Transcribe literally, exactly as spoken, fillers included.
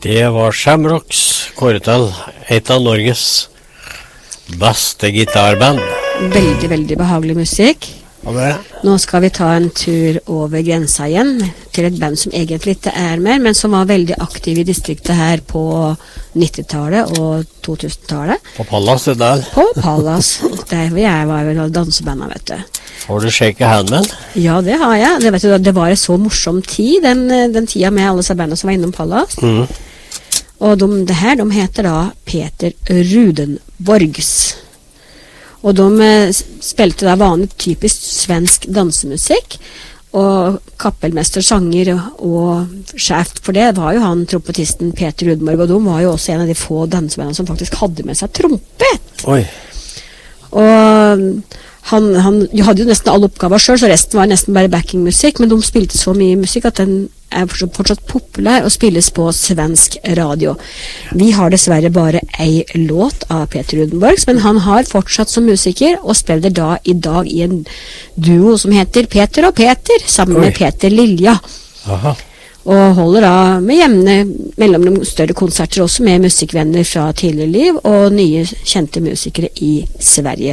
Det var Shamrocks kåret til et av Norges beste gitarband. Veldig, veldig behagelig musikk. Hva er det? Nå skal vi ta en tur over grensa igjen til et band som egentlig ikke er mer, men som var veldig aktiv i distriktet her på nittitallet og to-tusentallet. På Pallas, det der. På Pallas. Der hvor jeg var vel dansebandet, vet du. Får du shake hand med? Ja, det har jeg. Det, vet du, det var en så morsom tid, den, den tida med alle disse bandene som var innom Pallas. Mm. Og de, det her, de heter da Peter Rudenborgs. Og de eh, spilte da vanlig typisk svensk dansemusikk, og kappelmester, sanger og, og sjef for det var jo han trompetisten Peter Rudenborg, og de var jo også en av de få dansebandene som faktisk hadde med seg trompet. Oi. Og han, han hadde jo nesten alle oppgaver selv, så resten var nesten bare backingmusikk, men de spilte så mye musikk at den er fortsatt, fortsatt populær og spilles på svensk radio. Vi har dessverre bare ei låt av Peter Rudenborgs, men han har fortsatt som musiker og spiller da i dag i en duo som heter Peter og Peter, sammen Oi. med Peter Lilja. Aha. Og holder da med jevne mellom de større konserter også med musikkvenner fra tidligere liv og nye kjente musikere i Sverige.